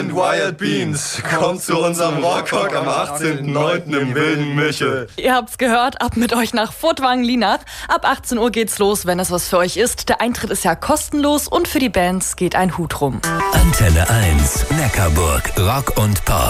Wild Beans, kommt zu unserem Rockhock am 18.09. im Wilden Michel. Ihr habt's gehört, ab mit euch nach Furtwangen-Lienach. Ab 18 Uhr geht's los, wenn es was für euch ist. Der Eintritt ist ja kostenlos und für die Bands geht ein Hut rum. Antenne 1, Neckarburg, Rock und Pop.